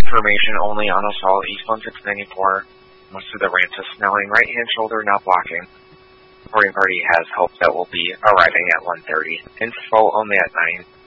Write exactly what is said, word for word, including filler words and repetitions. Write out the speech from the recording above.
Information only on assault, East one six ninety-four. Most of the ramp is snowing. Right hand shoulder now blocking. Boarding party has hope that will be arriving at one thirty. Info only at nine.